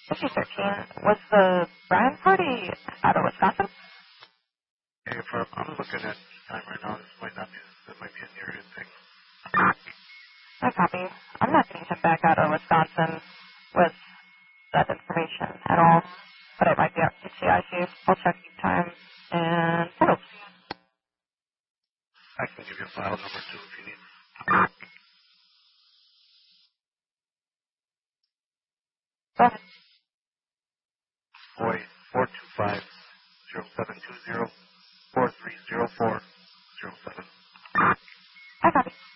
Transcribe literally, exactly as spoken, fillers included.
fifty thirteen. Was the Brian party out of Wisconsin? Hey, if I'm, I'm looking at time right now, this might not be, this might be a near end thing. No copy. I'm not getting him back out of Wisconsin with that information at all, but it might be out to C I C. I'll check the time and photos. I can give you a file number too if you need. Go ahead. Boy, four two five zero seven two zero four three zero four zero seven. I copy.